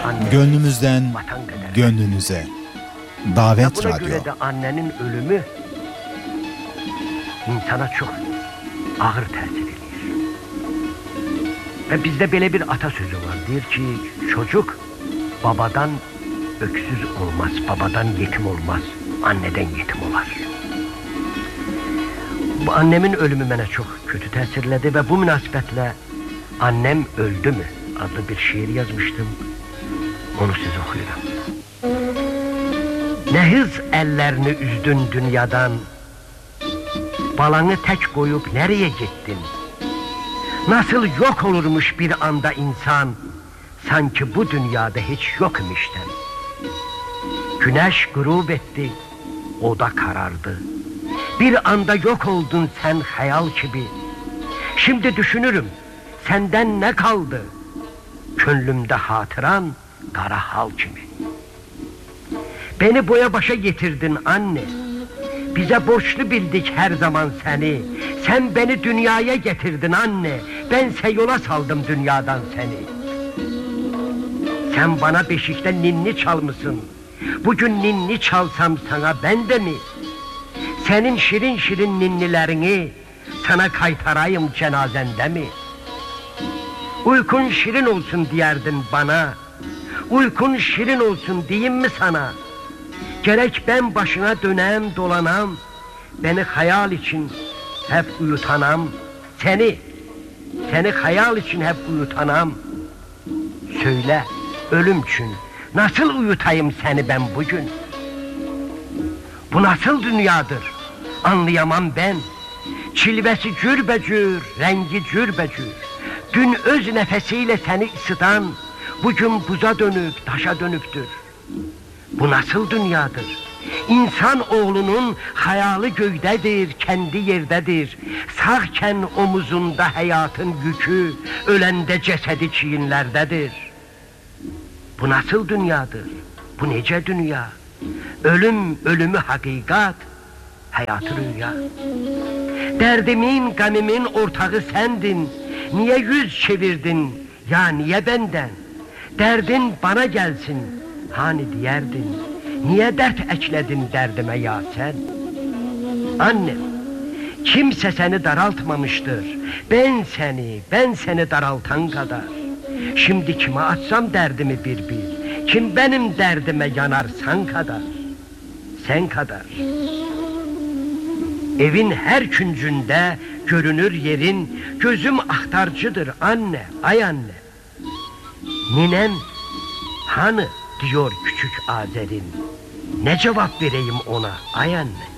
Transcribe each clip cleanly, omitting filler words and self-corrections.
anne. Gönlümüzden gönlünüze. Davet Buna Radyo. göre de annenin ölümü insana çok ağır tesir ediyor. Ve bizde böyle bir atasözü var. Diyor ki çocuk babadan öksüz olmaz, babadan yetim olmaz, anneden yetim olar. Bu annemin ölümü bana çok kötü tesirledi ve bu münasebetle Annem Öldü mü adlı bir şiir yazmıştım. Onu size okuyuram. Ne hız ellerini üzdün dünyadan, balanı tek koyup nereye gittin? Nasıl yok olurmuş bir anda insan, sanki bu dünyada hiç yok imişten. Güneş grup etti, o da karardı. Bir anda yok oldun sen hayal gibi. Şimdi düşünürüm, senden ne kaldı? Gönlümde hatıran kara hal gibi. Beni boya başa getirdin anne. Bize borçlu bildik her zaman seni. Sen beni dünyaya getirdin anne. Bense yola saldım dünyadan seni. Sen bana beşikte ninni çalmışsın. Bugün ninni çalsam sana ben de mi? Senin şirin şirin ninnilerini sana kaytarayım cenazende mi? Uykun şirin olsun diyerdin bana. Uykun şirin olsun diyeyim mi sana? Gerek ben başına dönem dolanam, beni hayal için hep uyutanam. Seni hayal için hep uyutanam. Söyle ölüm için nasıl uyutayım seni ben bugün? Bu nasıl dünyadır? Anlayamam ben. Çilvesi cürbecür, rengi cürbecür. Dün öz nefesiyle seni ısıtan, bugün buza dönüp taşa dönüptür. Bu nasıl dünyadır? İnsan oğlunun hayali gökdedir, kendi yerdedir. Sağken omuzunda hayatın yükü, ölende cesedi çiğinlerdedir. Bu nasıl dünyadır? Bu nece dünya? Ölüm ölümü hakikat, hayatı rüya. Derdimin, gamimin ortağı sendin. Niye yüz çevirdin? Ya niye benden? Derdin bana gelsin, hani diyerdin. Niye dert ekledin derdime ya sen? Annem, kimse seni daraltmamıştır. Ben seni daraltan kadar. Şimdi kime açsam derdimi bir, kim benim derdime yanar sen kadar. Evin her küncünde görünür yerin, gözüm ahtarcıdır anne, ay anne. Ninem hani diyor küçük Azer'in, ne cevap vereyim ona ay anne?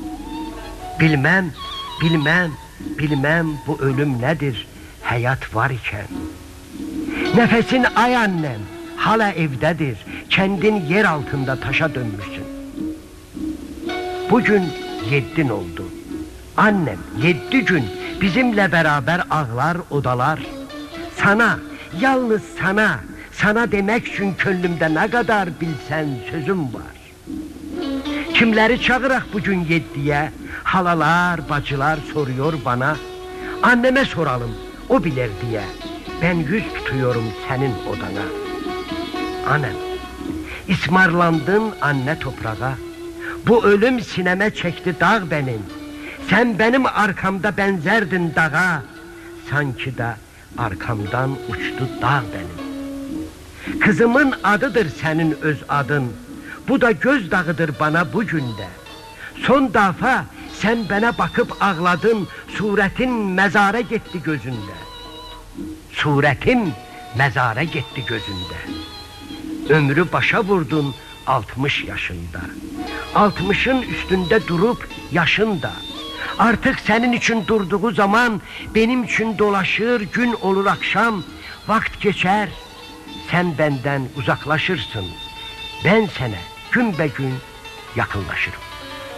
Bilmem bu ölüm nedir hayat var iken. Nefesin ay annem hala evdedir, kendin yer altında taşa dönmüşsün. Bugün 7 oldu. Annem 7 gün bizimle beraber ağlar odalar. Sana, yalnız sana demek için gönlümde ne kadar bilsen sözüm var. Kimleri çağırak bugün 7'ye? Halalar, bacılar soruyor bana. Anneme soralım, o bilir diye. Ben yüz tutuyorum senin odana. Annem, ismarlandın anne toprağa. Bu ölüm sineme çekti dağ benim. Sen benim arkamda benzerdin dağa. Sanki de arkamdan uçtu dağ benim. Kızımın adıdır senin öz adın. Bu da göz dağıdır bana bugün de. Son defa sen bana bakıp ağladın. Suretin mezara gitti gözünde. Suretin mezara gitti gözünde. Ömrü başa vurdun 60 yaşında. 60'ın üstünde durup yaşında. Artık senin için durduğu zaman benim için dolaşır, gün olur akşam. Vakt geçer, sen benden uzaklaşırsın. Ben sana gün be gün yakınlaşırım.